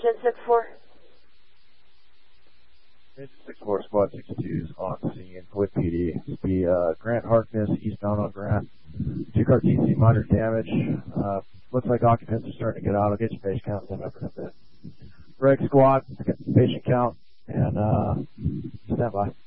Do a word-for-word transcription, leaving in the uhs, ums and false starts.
ten six four. six four Squad sixty-two is on scene with P D. It's the uh, Grant Harkness, eastbound on Grant. Two-car T C, minor damage. Uh, looks like occupants are starting to get out. I'll get your patient count in a bit. Reg Squad, get the patient count, and uh, stand by.